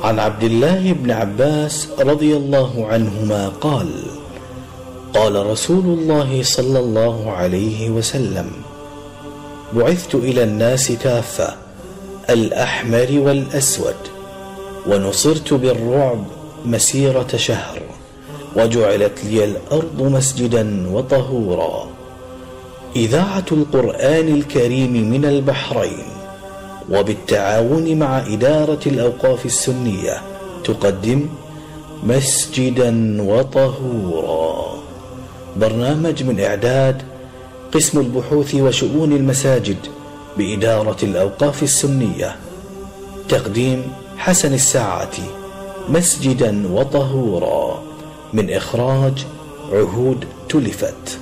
عن عبد الله بن عباس رضي الله عنهما قال: قال رسول الله صلى الله عليه وسلم: بعثت إلى الناس كافة، الأحمر والأسود، ونصرت بالرعب مسيرة شهر، وجعلت لي الأرض مسجدا وطهورا. إذاعة القرآن الكريم من البحرين وبالتعاون مع إدارة الأوقاف السنية تقدم مسجدا وطهورا، برنامج من إعداد قسم البحوث وشؤون المساجد بإدارة الأوقاف السنية. تقديم حسن الساعاتي. مسجدا وطهورا، من إخراج عهود تلفت.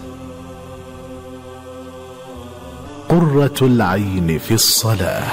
قرة العين في الصلاة.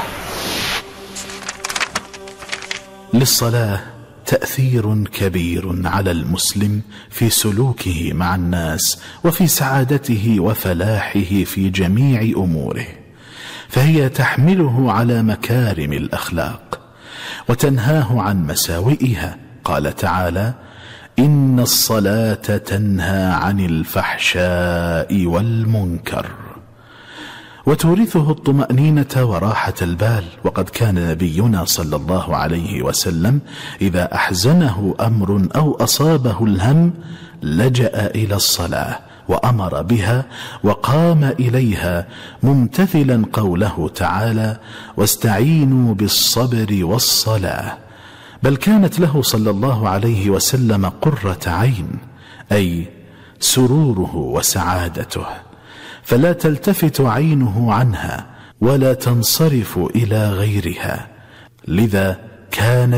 للصلاة تأثير كبير على المسلم في سلوكه مع الناس وفي سعادته وفلاحه في جميع أموره، فهي تحمله على مكارم الأخلاق وتنهاه عن مساوئها. قال تعالى: إن الصلاة تنهى عن الفحشاء والمنكر. وتورثه الطمأنينة وراحة البال. وقد كان نبينا صلى الله عليه وسلم إذا أحزنه أمر أو أصابه الهم لجأ إلى الصلاة وأمر بها وقام إليها، ممتثلا قوله تعالى: واستعينوا بالصبر والصلاة. بل كانت له صلى الله عليه وسلم قرة عين، أي سروره وسعادته، فلا تلتفت عينه عنها ولا تنصرف إلى غيرها. لذا كان